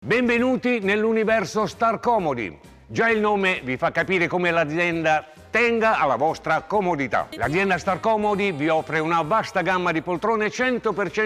Benvenuti nell'universo Star Comodi. Già il nome vi fa capire come l'azienda tenga alla vostra comodità. L'azienda Star Comodi vi offre una vasta gamma di poltrone 100%